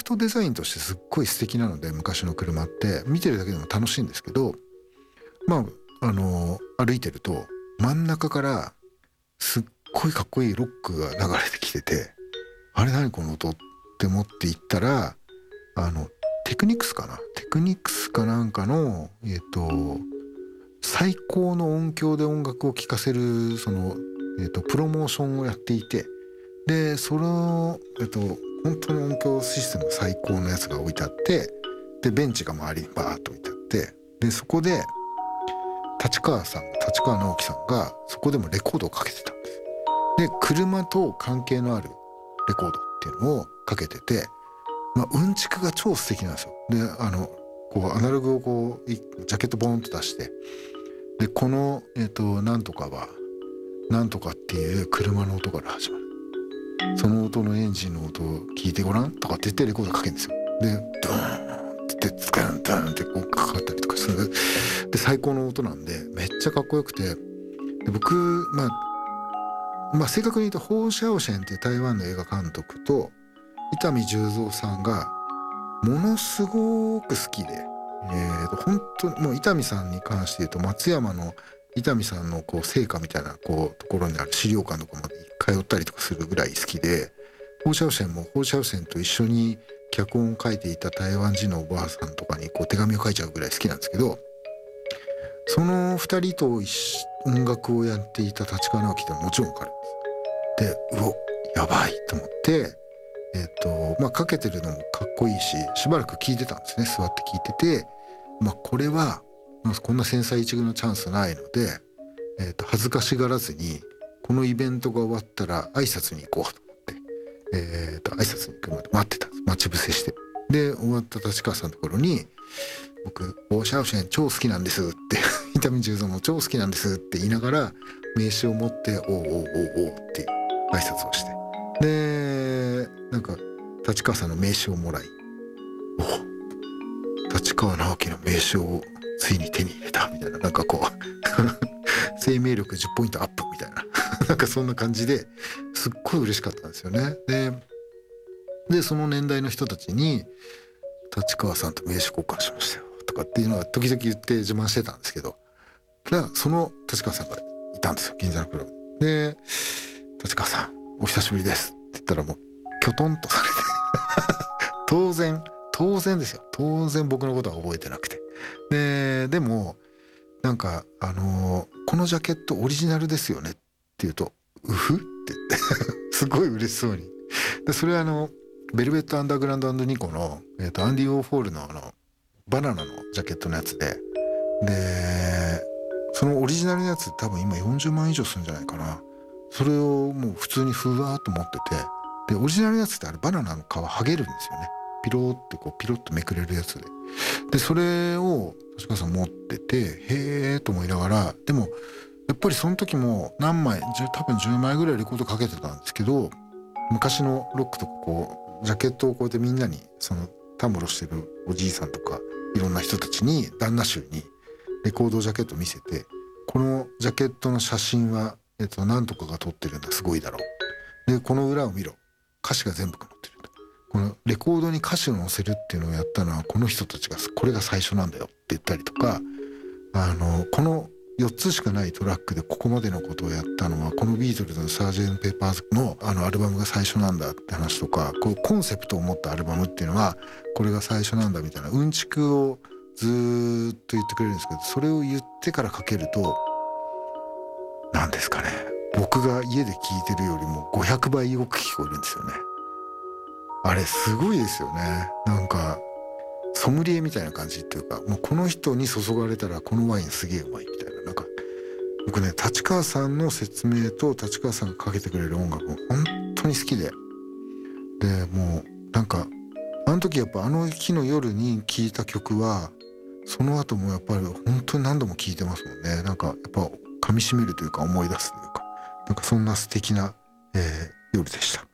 クトデザインとしてすっごい素敵なので、昔の車って見てるだけでも楽しいんですけど、まあ歩いてると真ん中からすっごいかっこいいロックが流れてきてて、あれ何この音って思って行ったら、テクニクスかなんかの最高の音響で音楽を聴かせるその、プロモーションをやっていて、でその本当に音響システム最高のやつが置いてあって、でベンチが周りにバーッと置いてあって、でそこで立川直樹さんがそこでもレコードをかけてたんです。で車と関係のあるレコードっていうのをかけてて、うんちくが超素敵なんですよ。でこうアナログをこうジャケットボーンと出して、でこのなんとかはなんとかっていう車の音から始まる。その音のエンジンの音を聞いてごらんとかって言ってレコードかけるんですよ。でドーンってツカンタンってこうかかったりとかする。で最高の音なんでめっちゃかっこよくて、で僕正確に言うとホウ・シャオシェンっていう台湾の映画監督と伊丹十三さんがものすごく好きで、本当にもう伊丹さんに関して言うと松山の伊丹さんのこう生家みたいなこうところにある資料館とかまで通ったりとかするぐらい好きで、ホウ・シャオシェンもホウ・シャオシェンと一緒に脚本を書いていた台湾人のおばあさんとかにこう手紙を書いちゃうぐらい好きなんですけど、その二人と音楽をやっていた立川直樹ってもちろん分かるんです。でやばいと思って、かけてるのもかっこいいし、しばらく聞いてたんですね。座って聞いてて、これはこんな千載一遇のチャンスないので、恥ずかしがらずにこのイベントが終わったら挨拶に行こうと思って、挨拶に行くまで待ってたんです。待ち伏せして。で終わった立川さんのところに、僕ホウ・シャオシェン超好きなんですって伊丹十三も超好きなんですって言いながら名刺を持っておうおうおうおうって挨拶をして、でなんか立川さんの名刺をもらい、立川直樹の名刺をついに手に入れたみたいな、なんかこう生命力10ポイントアップみたいななんかそんな感じですっごい嬉しかったんですよね。でその年代の人たちに立川さんと名刺交換しましたよとかっていうのは時々言って自慢してたんですけど、その立川さんがいたんですよ、銀座のクラブで。立川さんお久しぶりですって言ったら、もうきょとんとされて当然ですよ、当然僕のことは覚えてなくて、でもなんかこのジャケットオリジナルですよねって言うと、うふって言ってすごい嬉しそうに。でそれはベルベットアンダーグラウンド&ニコの、アンディ・ウォーホールのバナナのジャケットのやつで、そのオリジナルのやつ多分今40万以上するんじゃないかな。それをもう普通にふわーっと持ってて、でオリジナルのやつってあれバナナの皮剥げるんですよね。ピローってこうピロッとめくれるやつで、それを確かさん持ってて、へーと思いながら、でもやっぱりその時も多分10枚ぐらいレコードかけてたんですけど、昔のロックとかこうジャケットをこうやってみんなにたむろしてるおじいさんとかいろんな人たちに旦那衆にレコードジャケット見せて、このジャケットの写真はなんとかが撮ってるんだ、すごいだろう、でこの裏を見ろ、歌詞が全部載ってるんだ、このレコードに歌詞を載せるっていうのをやったのはこの人たちが、これが最初なんだよって言ったりとか、この4つしかないトラックでここまでのことをやったのはこのビートルズのサージェント・ペーパーズのアルバムが最初なんだって話とか、こうコンセプトを持ったアルバムっていうのはこれが最初なんだみたいなうんちくをずーっと言ってくれるんですけど、それを言ってからかけると、なんですかね、僕が家で聞いてるよりも500倍よく聞こえるんですよね。あれすごいですよね。なんかソムリエみたいな感じっていうか、もうこの人に注がれたらこのワインすげえうまいみたいな、なんか僕ね、立川さんの説明と立川さんがかけてくれる音楽も本当に好きで、もうなんかあの時やっぱあの日の夜に聴いた曲はその後もやっぱり本当に何度も聴いてますもんね。なんかやっぱ噛み締めるというか思い出すというか、なんかそんな素敵な、夜でした。